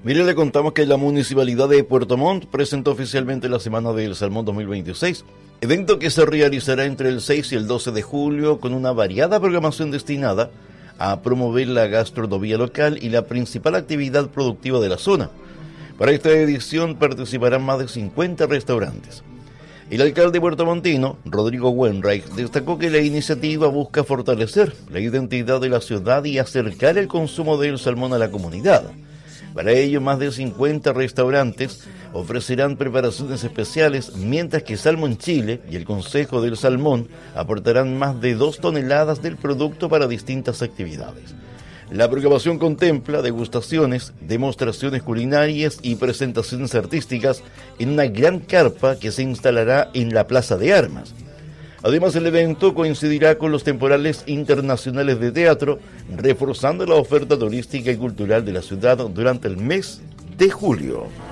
Mire, le contamos que la Municipalidad de Puerto Montt presentó oficialmente la Semana del Salmón 2026, evento que se realizará entre el 6 y el 12 de julio con una variada programación destinada a promover la gastronomía local y la principal actividad productiva de la zona. Para esta edición participarán más de 50 restaurantes. El alcalde puertomontino, Rodrigo Wenreich, destacó que la iniciativa busca fortalecer la identidad de la ciudad y acercar el consumo del salmón a la comunidad. Para ello, más de 50 restaurantes ofrecerán preparaciones especiales, mientras que Salmón Chile y el Consejo del Salmón aportarán más de 2 toneladas del producto para distintas actividades. La programación contempla degustaciones, demostraciones culinarias y presentaciones artísticas en una gran carpa que se instalará en la Plaza de Armas. Además, el evento coincidirá con los temporales internacionales de teatro, reforzando la oferta turística y cultural de la ciudad durante el mes de julio.